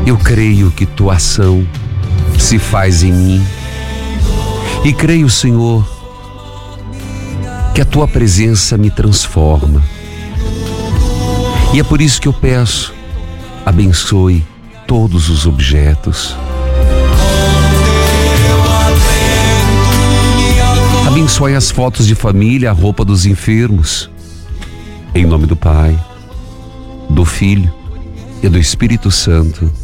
Eu creio que tua ação se faz em mim. E creio, Senhor, que a tua presença me transforma. E é por isso que eu peço, abençoe todos os objetos. Abençoe as fotos de família, a roupa dos enfermos. Em nome do Pai, do Filho e do Espírito Santo.